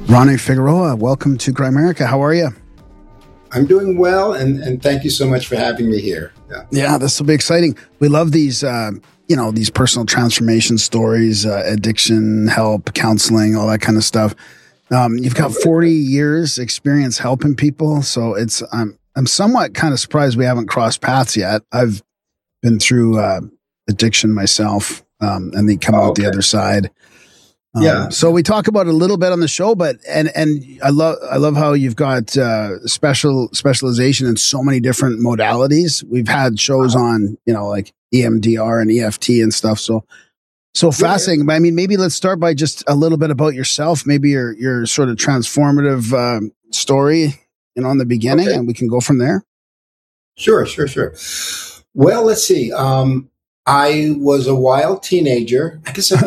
Ronnie Figueroa, welcome to Grimerica. How are you? I'm doing well, and thank you so much for having me here. Yeah, this will be exciting. We love these, these personal transformation stories, addiction, help, counseling, all that kind of stuff. You've got 40 years experience helping people, so I'm somewhat kind of surprised we haven't crossed paths yet. I've been through addiction myself, and then come out the other side. So we talk about it a little bit on the show, but and I love how you've got specialization in so many different modalities. We've had shows on, like EMDR and EFT and stuff. So fascinating. But I mean, maybe let's start by just a little bit about yourself, maybe your sort of transformative story, in the beginning, and we can go from there. Sure. Well, let's see. I was a wild teenager. I guess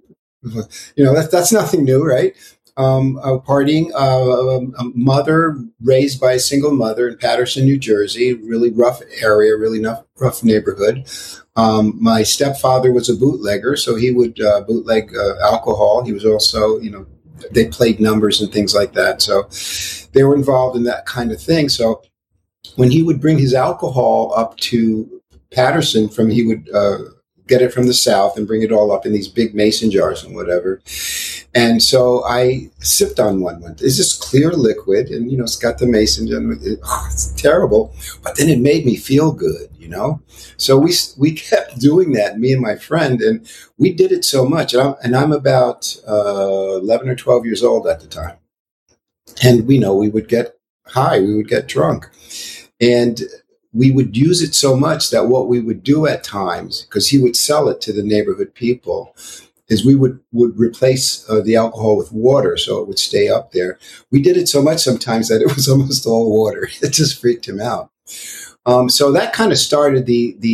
that's nothing new, right? Partying, a mother raised by a single mother in Paterson, New Jersey, really rough area, really rough neighborhood. My stepfather was a bootlegger, so he would bootleg alcohol. He was also, they played numbers and things like that. So they were involved in that kind of thing. So when he would bring his alcohol up to Paterson he would get it from the South and bring it all up in these big mason jars and whatever. And so I sipped on one. Is this clear liquid? And, it's got the mason jar. It's terrible. But then it made me feel good, So we kept doing that, me and my friend, and we did it so much. And I'm about 11 or 12 years old at the time. And we would get high. We would get drunk. And we would use it so much that what we would do at times, because he would sell it to the neighborhood people, is we would replace the alcohol with water so it would stay up there. We did it so much sometimes that it was almost all water. It just freaked him out. So that kind of started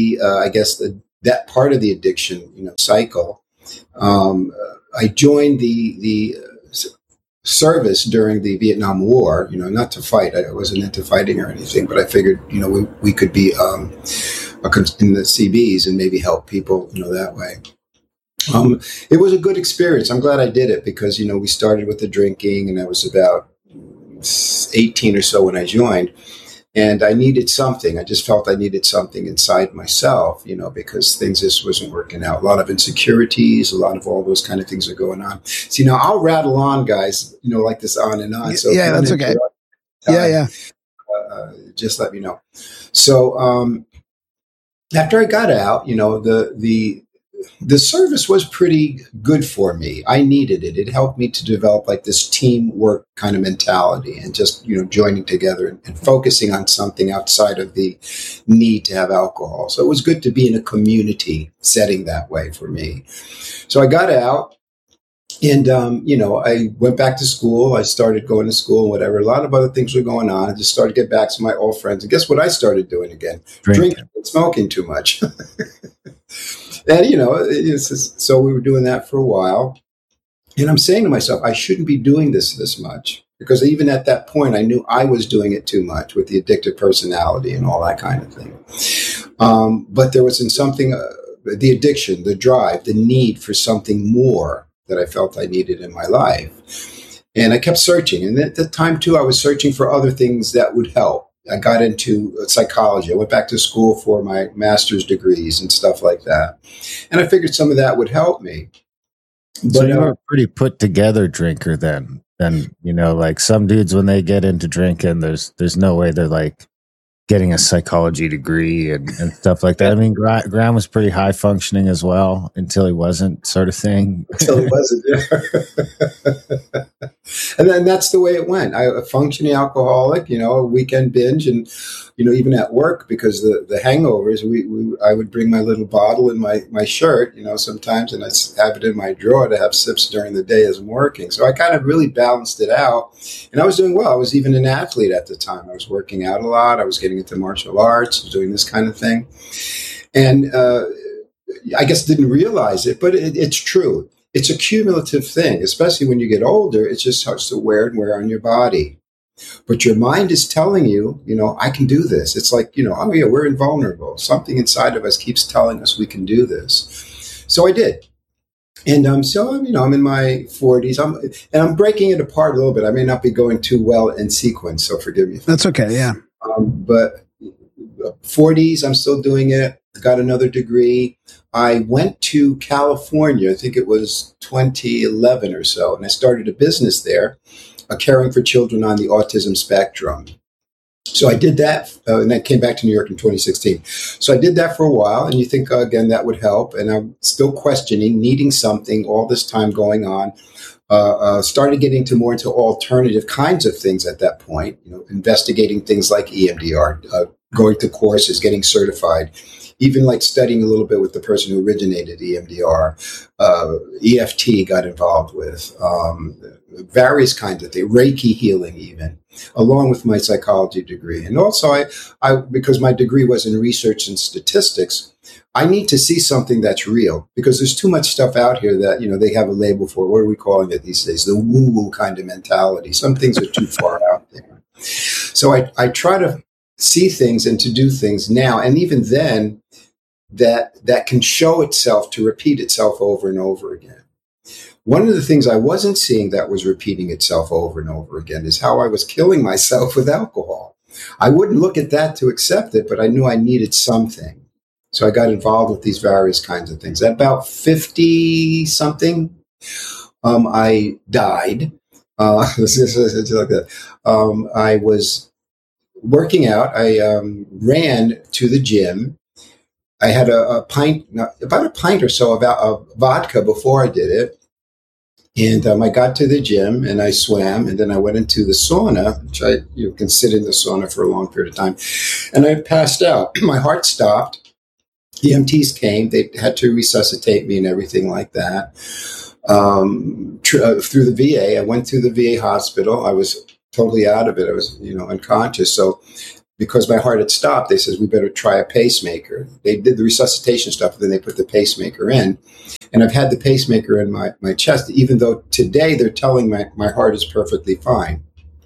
that part of the addiction, cycle. I joined the service during the Vietnam War, not to fight. I wasn't into fighting or anything, but I figured, we could be in the CBs and maybe help people, that way. It was a good experience. I'm glad I did it because, we started with the drinking and I was about 18 or so when I joined. And I needed something. I just felt I needed something inside myself, because things just wasn't working out. A lot of insecurities, a lot of all those kind of things are going on. See, now I'll rattle on, guys, like this on and on. So yeah, that's okay. Just let me know. So after I got out, the service was pretty good for me. I needed it. It helped me to develop like this teamwork kind of mentality and just, joining together and focusing on something outside of the need to have alcohol. So it was good to be in a community setting that way for me. So I got out and, I went back to school. I started going to school and whatever. A lot of other things were going on. I just started to get back to my old friends. And guess what I started doing again? Drinking and smoking too much. And, so we were doing that for a while. And I'm saying to myself, I shouldn't be doing this much because even at that point, I knew I was doing it too much with the addictive personality and all that kind of thing. But there was in something, the addiction, the drive, the need for something more that I felt I needed in my life. And I kept searching. And at the time, too, I was searching for other things that would help. I got into psychology. I went back to school for my master's degrees and stuff like that. And I figured some of that would help me. But so you were a pretty put together drinker then. Then, like some dudes, when they get into drinking, there's no way they're like getting a psychology degree and stuff like that. I mean, Graham was pretty high functioning as well until he wasn't, sort of thing. Until he wasn't, yeah. And then that's the way it went. A functioning alcoholic, a weekend binge, and even at work because the hangovers, I would bring my little bottle in my shirt, sometimes, and I'd have it in my drawer to have sips during the day as I'm working. So I kind of really balanced it out, and I was doing well. I was even an athlete at the time. I was working out a lot. I was getting into martial arts, doing this kind of thing, and I guess didn't realize it, but it's true. It's a cumulative thing, especially when you get older. It just starts to wear on your body. But your mind is telling you, I can do this. It's like, oh yeah, we're invulnerable. Something inside of us keeps telling us we can do this. So I did. And so I'm in my 40s. I'm breaking it apart a little bit. I may not be going too well in sequence, so forgive me. That's okay. Yeah. But 40s, I'm still doing it. Got another degree. I went to California. I think it was 2011 or so, and I started a business there, caring for children on the autism spectrum. So I did that, and I came back to New York in 2016. So I did that for a while, and you think, again, that would help. And I'm still questioning, needing something, all this time going on. Started getting more into alternative kinds of things at that point, investigating things like EMDR, going to courses, getting certified, even like studying a little bit with the person who originated EMDR. EFT got involved with, various kinds of things, Reiki healing even, along with my psychology degree. And also I because my degree was in research and statistics, I need to see something that's real, because there's too much stuff out here that, they have a label for. What are we calling it these days? The woo-woo kind of mentality. Some things are too far out there. So I try to see things and to do things now. And even then, that can show itself to repeat itself over and over again. One of the things I wasn't seeing that was repeating itself over and over again is how I was killing myself with alcohol. I wouldn't look at that to accept it, but I knew I needed something. So I got involved with these various kinds of things. At about 50 something, I died. I was working out. I ran to the gym. I had about a pint or so of vodka before I did it. And I got to the gym and I swam, and then I went into the sauna, which I can sit in the sauna for a long period of time. And I passed out. My heart stopped. EMTs came. They had to resuscitate me and everything like that. Through the VA, I went through the VA hospital. I was totally out of it. I was, unconscious. So because my heart had stopped, they said, we better try a pacemaker. They did the resuscitation stuff, and then they put the pacemaker in. And I've had the pacemaker in my chest, even though today they're telling my heart is perfectly fine.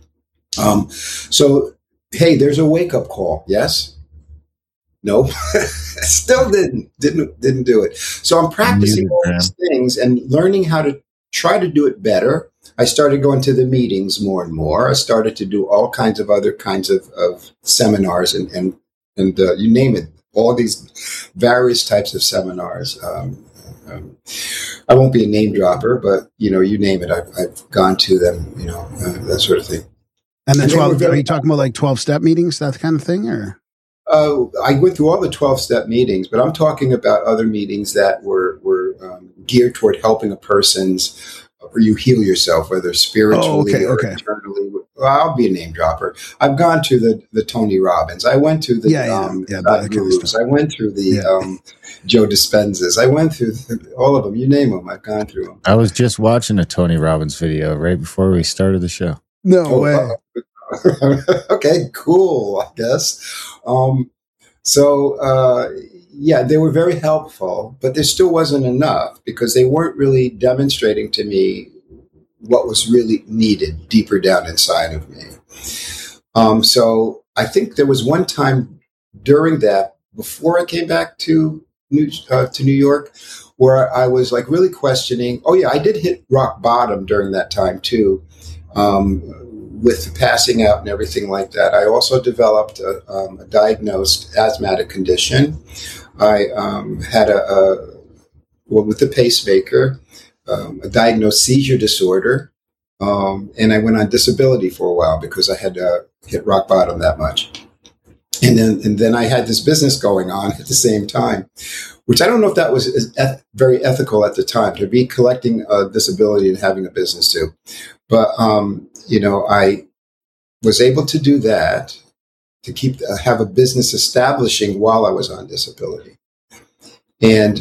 So, hey, there's a wake-up call. Yes? No? Still didn't do it. So I'm practicing all these things and learning how to try to do it better. I started going to the meetings more and more. I started to do all kinds of other kinds of seminars and you name it, all these various types of seminars. I won't be a name dropper, but you name it, I've gone to them, that sort of thing. And the 12, are you talking about like 12-step meetings, that kind of thing, or? I went through all the 12-step meetings, but I'm talking about other meetings that were geared toward helping a person's, or you heal yourself, whether spiritually or internally. Well, I'll be a name dropper. I've gone to the Tony Robbins. I went to the Gurus. I went through the Joe Dispenzas. I went through all of them. You name them, I've gone through them. I was just watching a Tony Robbins video right before we started the show. No way. Okay, cool, I guess. They were very helpful, but there still wasn't enough, because they weren't really demonstrating to me what was really needed deeper down inside of me. So I think there was one time during that, before I came back to New York, where I was like really questioning. Oh yeah, I did hit rock bottom during that time too, with the passing out and everything like that. I also developed a diagnosed asthmatic condition. I had with the pacemaker, a diagnosed seizure disorder, and I went on disability for a while because I had hit rock bottom that much. And then I had this business going on at the same time, which I don't know if that was very ethical at the time, to be collecting a disability and having a business too. But, I was able to do that, to have a business establishing while I was on disability. And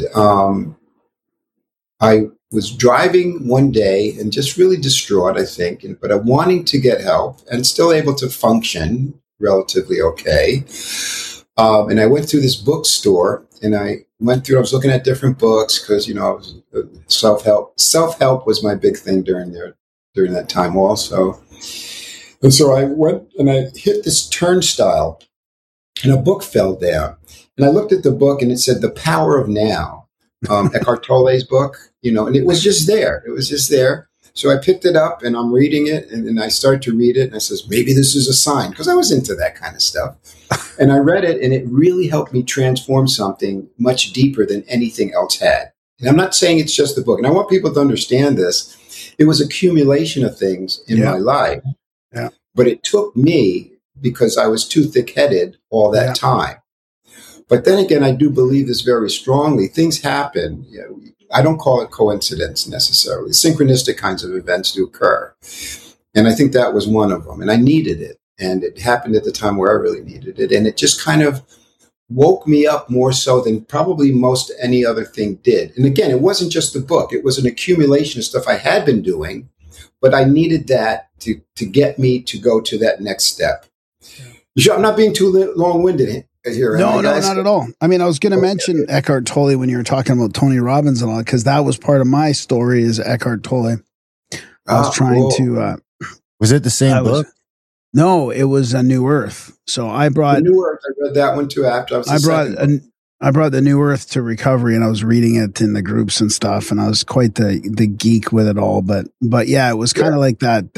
I was driving one day and just really distraught, I think, but wanting to get help and still able to function relatively okay. And I went through this bookstore, and I was looking at different books because, self-help. Self-help was my big thing during that time also. And so I went and I hit this turnstile, and a book fell down. And I looked at the book, and it said, The Power of Now. Eckhart Tolle's book, and it was just there. It was just there. So I picked it up and I'm reading it, and I start to read it, and I says, maybe this is a sign, because I was into that kind of stuff. And I read it, and it really helped me transform something much deeper than anything else had. And I'm not saying it's just the book. And I want people to understand this. It was accumulation of things in my life. Yeah. But it took me, because I was too thick-headed all that time. But then again, I do believe this very strongly. Things happen. I don't call it coincidence necessarily. Synchronistic kinds of events do occur. And I think that was one of them. And I needed it. And it happened at the time where I really needed it. And it just kind of woke me up more so than probably most any other thing did. And again, it wasn't just the book. It was an accumulation of stuff I had been doing, but I needed that to get me to go to that next step. Yeah. I'm not being too long-winded here. No, not at all. I mean, I was going to mention Eckhart Tolle when you were talking about Tony Robbins and all, because that was part of my story is Eckhart Tolle. I was trying to... was it the same book? No, it was A New Earth. So I brought... New Earth, I read that one too after. I brought The New Earth to recovery, and I was reading it in the groups and stuff, and I was quite the geek with it all. But yeah, it was kind of like that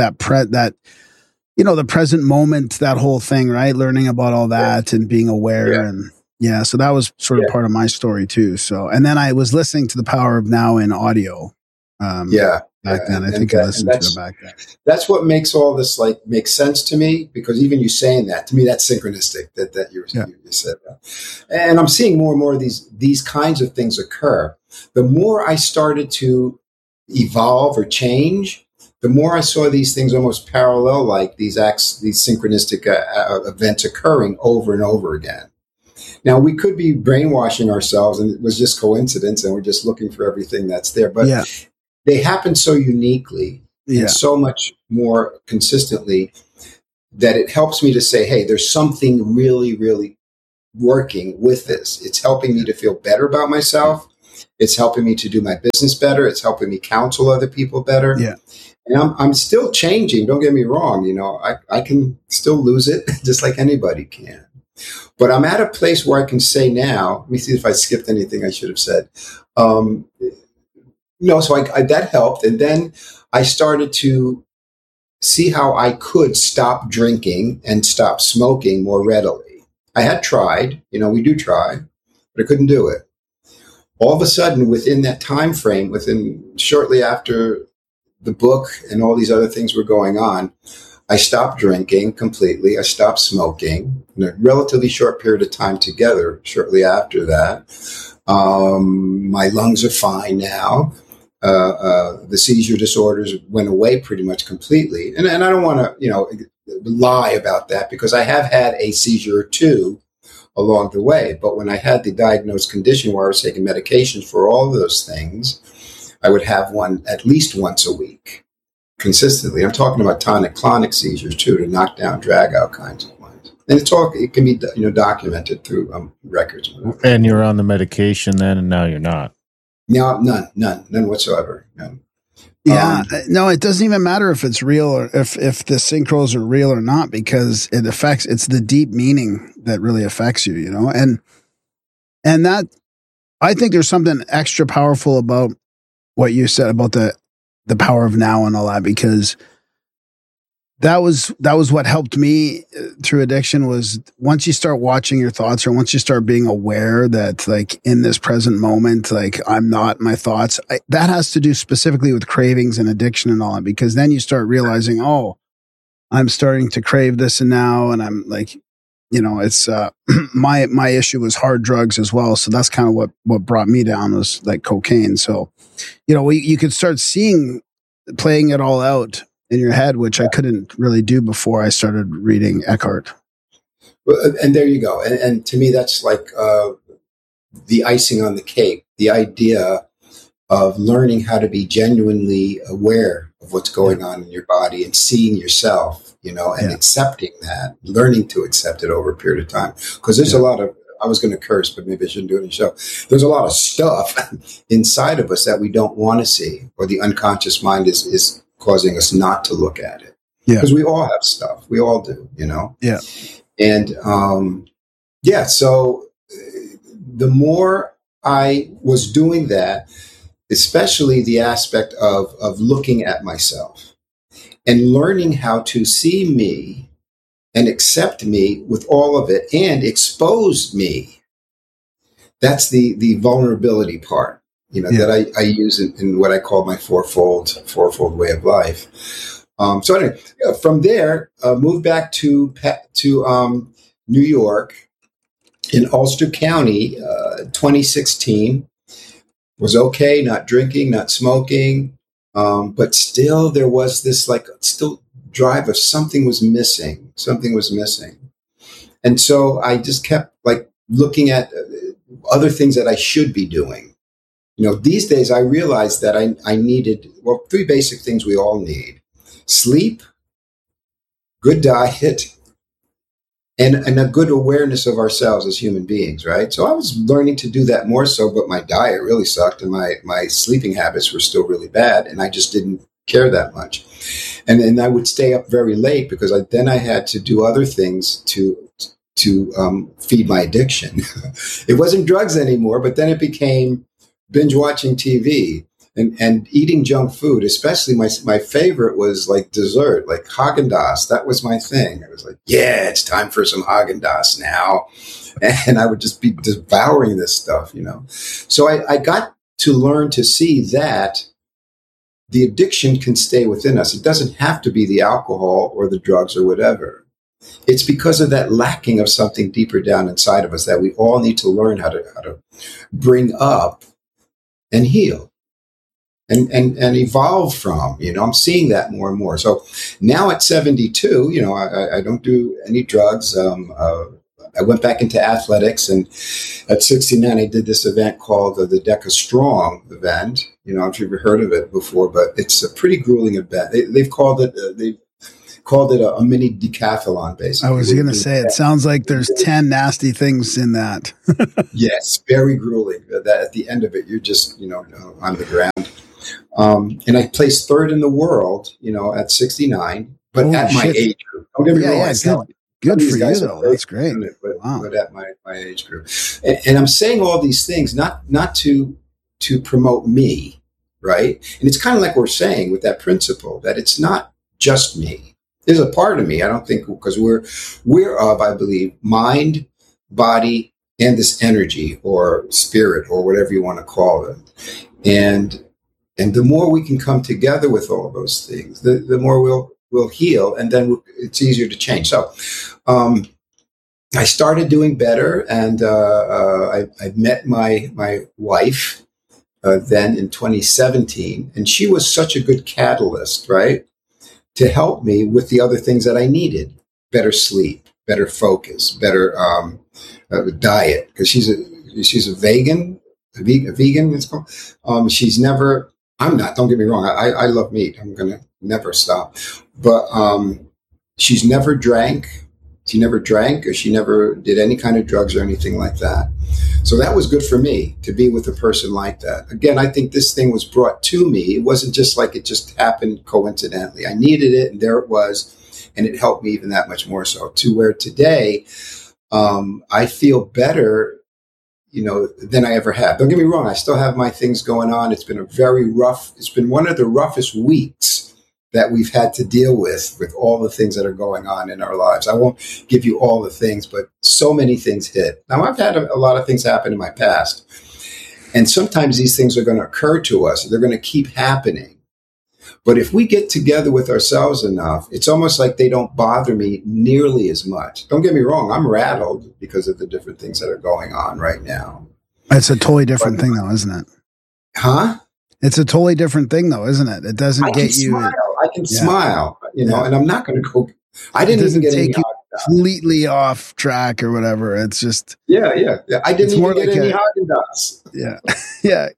the present moment, that whole thing, right? Learning about all that and being aware. And so that was sort of part of my story too. So, and then I was listening to The Power of Now in audio. Back then, I think I listened to it back then. That's what makes all this make sense to me, because even you saying that, to me, that's synchronistic that you said that. And I'm seeing more and more of these kinds of things occur. The more I started to evolve or change, the more I saw these things almost parallel, like these synchronistic events occurring over and over again. Now, we could be brainwashing ourselves, and it was just coincidence, and we're just looking for everything that's there. But they happen so uniquely and so much more consistently that it helps me to say, hey, there's something really, really working with this. It's helping me to feel better about myself. It's helping me to do my business better. It's helping me counsel other people better. Yeah. And I'm still changing. Don't get me wrong. I can still lose it just like anybody can. But I'm at a place where I can say now, let me see if I skipped anything I should have said. So that helped. And then I started to see how I could stop drinking and stop smoking more readily. I had tried, we do try, but I couldn't do it. All of a sudden, within that time frame, shortly after the book and all these other things were going on, I stopped drinking completely. I stopped smoking in a relatively short period of time together. Shortly after that, my lungs are fine now. The seizure disorders went away pretty much completely. And I don't want to, lie about that, because I have had a seizure or two along the way. But when I had the diagnosed condition where I was taking medications for all of those things, I would have one at least once a week consistently. I'm talking about tonic-clonic seizures too, to knock down, drag out kinds of ones. And it can be documented through records. And you're on the medication then, and now you're not. No, none whatsoever. No. Yeah, no, it doesn't even matter if it's real or if the synchros are real or not, because it's the deep meaning that really affects you, and that, I think there's something extra powerful about what you said about the power of now and all that, because that was what helped me through addiction. Was once you start watching your thoughts, or once you start being aware that, like, in this present moment, like, I'm not my thoughts, that has to do specifically with cravings and addiction and all that, because then you start realizing, oh, I'm starting to crave this, and now, and I'm like, it's my issue was hard drugs as well. So that's kind of what brought me down, was like cocaine. So, you could start playing it all out in your head, which I couldn't really do before I started reading Eckhart. Well, and there you go. And to me, that's like the icing on the cake, the idea of learning how to be genuinely aware of what's going on in your body and seeing yourself, and accepting that, learning to accept it over a period of time. Because there's a lot of, I was going to curse, but maybe I shouldn't do it in the show. There's a lot of stuff inside of us that we don't want to see, or the unconscious mind is causing us not to look at it. Because we all have stuff. We all do, Yeah. And, so the more I was doing that, especially the aspect of looking at myself and learning how to see me and accept me with all of it and expose me. That's the vulnerability part, that I use in what I call my fourfold way of life. So anyway, from there, moved back to New York in Ulster County, 2016. Was okay, not drinking, not smoking, but still there was this still drive of something was missing. Something was missing, and so I just kept looking at other things that I should be doing. These days I realized that I needed, three basic things we all need: sleep, good diet, and a good awareness of ourselves as human beings, right? So I was learning to do that more so, but my diet really sucked and my sleeping habits were still really bad, and I just didn't care that much. And then I would stay up very late because I had to do other things to feed my addiction. It wasn't drugs anymore, but then it became binge watching TV. And eating junk food, especially my favorite was dessert, like Haagen-Dazs. That was my thing. I was like, yeah, it's time for some Haagen-Dazs now. And I would just be devouring this stuff, So I got to learn to see that the addiction can stay within us. It doesn't have to be the alcohol or the drugs or whatever. It's because of that lacking of something deeper down inside of us that we all need to learn how to bring up and heal. And evolve from, I'm seeing that more and more. So now at 72, I don't do any drugs. I went back into athletics, and at 69, I did this event called the Deca Strong event. I don't know if you've ever heard of it before, but it's a pretty grueling event. They've called it a mini decathlon, basically. I was going to say, it sounds like there's 10 nasty things in that. Yes, very grueling. That at the end of it, you're just, on the ground. And I placed third in the world, at 69, but at my age group. Don't get me wrong. Good for you, though. That's great. But at my age group. And I'm saying all these things not to promote me, right? And it's kind of like we're saying with that principle that it's not just me. There's a part of me, I don't think, because we're of, I believe, mind, body, and this energy or spirit or whatever you want to call it. And the more we can come together with all those things, the more we'll heal, and then it's easier to change. So I started doing better, and I met my wife then in 2017, and she was such a good catalyst, right, to help me with the other things that I needed: better sleep, better focus, better diet, because she's a vegan. A vegan, it's called. She's never. I'm not. Don't get me wrong. I love meat. I'm gonna never stop. But she's never drank. She never drank, or she never did any kind of drugs or anything like that. So that was good for me to be with a person like that. Again, I think this thing was brought to me. It wasn't just like it just happened coincidentally. I needed it, and there it was, and it helped me even that much more so. To where today, I feel better, than I ever have. Don't get me wrong. I still have my things going on. It's been it's been one of the roughest weeks that we've had to deal with all the things that are going on in our lives. I won't give you all the things, but so many things hit. Now, I've had a lot of things happen in my past, and sometimes these things are going to occur to us. They're going to keep happening. But if we get together with ourselves enough, it's almost like they don't bother me nearly as much. Don't get me wrong. I'm rattled because of the different things that are going on right now. It's a totally different thing, though, isn't it? Huh? It's a totally different thing, though, isn't it? It doesn't get you. I can smile, and I'm not going to go. I didn't even get any completely off track or whatever. It's just. Yeah. I didn't even get any Haagen-Dazs. Yeah.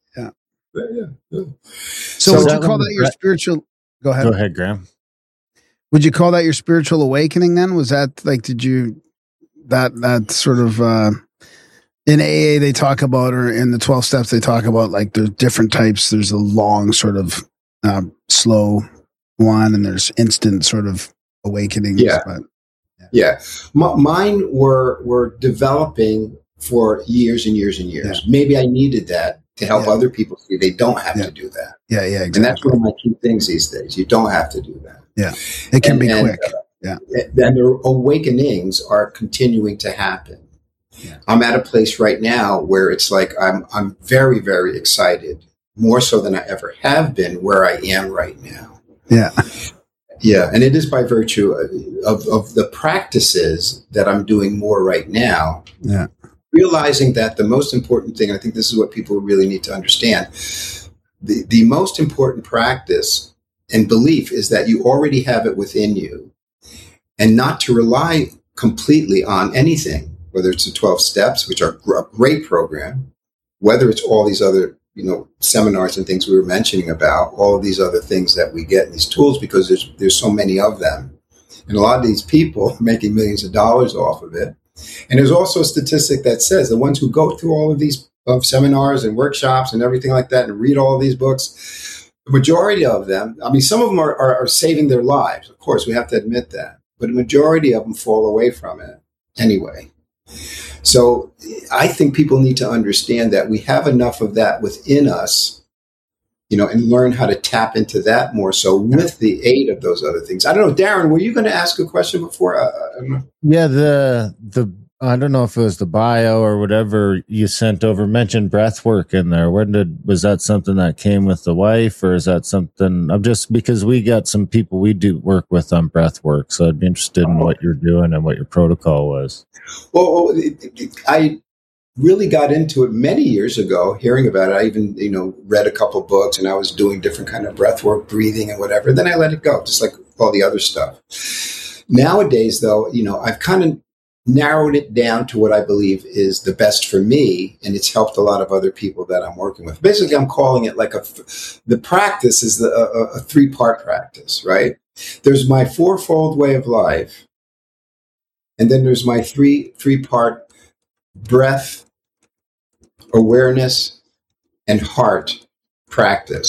So would you call that your spiritual? Go ahead, Graham. Would you call that your spiritual awakening then? Was that did you that sort of in AA they talk about, or in the 12 steps they talk about, there's different types. There's a long sort of slow one, and there's instant sort of awakenings. Yeah. Mine were developing for years and years and years. Yeah. Maybe I needed that to help other people see they don't have to do that. Yeah, exactly. And that's one of my key things these days. You don't have to do that. Yeah, it can be quick. And the awakenings are continuing to happen. Yeah. I'm at a place right now where it's like I'm very, very excited, more so than I ever have been, where I am right now. Yeah. Yeah, and it is by virtue of the practices that I'm doing more right now. Yeah. Realizing that the most important thing, I think this is what people really need to understand, the most important practice and belief is that you already have it within you, and not to rely completely on anything, whether it's the 12 steps, which are a great program, whether it's all these other seminars and things we were mentioning about, all of these other things that we get in these tools, because there's so many of them. And a lot of these people are making millions of dollars off of it. And there's also a statistic that says the ones who go through all of these seminars and workshops and everything like that and read all of these books, the majority of them, I mean, some of them are saving their lives. Of course, we have to admit that. But the majority of them fall away from it anyway. So I think people need to understand that we have enough of that within us, and learn how to tap into that more so with the aid of those other things. I don't know, Darren, were you going to ask a question before? Yeah, the I don't know if it was the bio or whatever you sent over mentioned breath work in there. Was that something that came with the wife, or is that something? I'm just, because we got some people we do work with on breath work, so I'd be interested in what you're doing and what your protocol was. Well, I really got into it many years ago, hearing about it. I even, read a couple books, and I was doing different kind of breath work, breathing and whatever. Then I let it go, just like all the other stuff. Nowadays, though, I've kind of narrowed it down to what I believe is the best for me, and it's helped a lot of other people that I'm working with. Basically, I'm calling it like the practice is a 3-part practice, right? There's my 4-fold way of life, and then there's my 3-part breath, awareness, and heart practice.